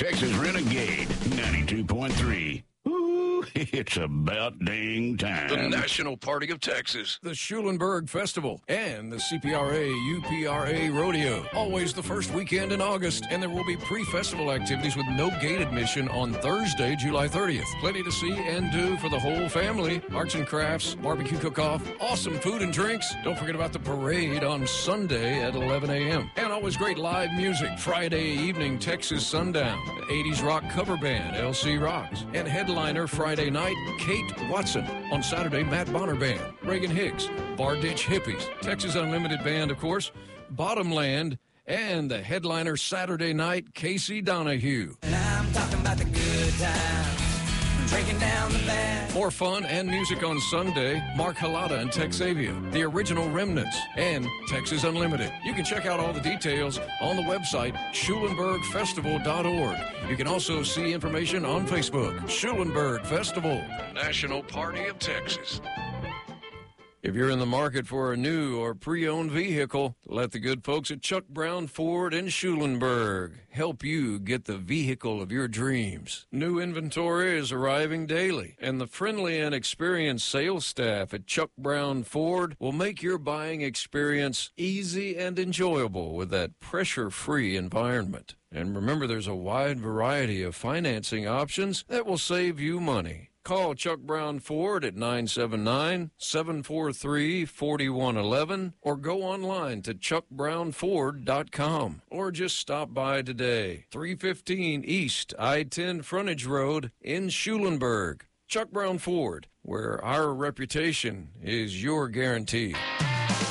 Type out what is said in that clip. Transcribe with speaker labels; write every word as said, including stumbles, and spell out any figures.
Speaker 1: Texas Renegade ninety-two point three. Ooh, it's about dang time.
Speaker 2: The National Party of Texas,
Speaker 3: the Schulenburg Festival, and the C P R A U P R A Rodeo. Always the first weekend in August, and there will be pre-festival activities with no gate admission on Thursday, July thirtieth. Plenty to see and do for the whole family. Arts and crafts, barbecue cook-off, awesome food and drinks. Don't forget about the parade on Sunday at eleven a.m. And always great live music. Friday evening, Texas Sundown. The eighties rock cover band, L C Rocks. And headliner Friday night, Kate Watson. On Saturday, Matt Bonner Band, Reagan Hicks, Bar Ditch Hippies, Texas Unlimited Band, of course, Bottomland, and the headliner Saturday night, Casey Donahue.
Speaker 4: And I'm talking about the good times, drinking down the bad.
Speaker 3: More fun and music on Sunday, Mark Halata and Texavia, the original Remnants, and Texas Unlimited. You can check out all the details on the website, schulenburg festival dot org. You can also see information on Facebook, Schulenburg Festival,
Speaker 2: National Party of Texas.
Speaker 3: If you're in the market for a new or pre-owned vehicle, let the good folks at Chuck Brown Ford in Schulenburg help you get the vehicle of your dreams. New inventory is arriving daily, and the friendly and experienced sales staff at Chuck Brown Ford will make your buying experience easy and enjoyable with that pressure-free environment. And remember, there's a wide variety of financing options that will save you money. Call Chuck Brown Ford at nine seven nine, seven four three, four one one one or go online to chuck brown ford dot com or just stop by today. three fifteen East I ten Frontage Road in Schulenburg. Chuck Brown Ford, where our reputation is your guarantee.